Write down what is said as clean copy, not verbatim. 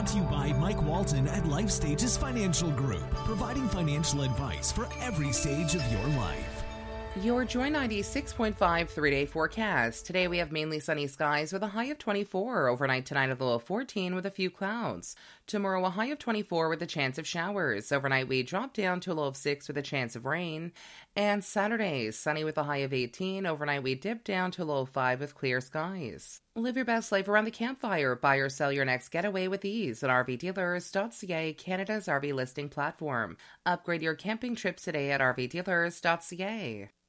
brought to you by Mike Walton at Life Stages Financial Group, providing financial advice for every stage of your life. Your Joy 96.5 3-day forecast. Today we have mainly sunny skies with a high of 24. Overnight tonight a low of 14 with a few clouds. Tomorrow a high of 24 with a chance of showers. Overnight we drop down to a low of 6 with a chance of rain. And Saturday, sunny with a high of 18. Overnight we dip down to a low of 5 with clear skies. Live your best life around the campfire. Buy or sell your next getaway with ease at RVDealers.ca, Canada's RV listing platform. Upgrade your camping trips today at RVDealers.ca.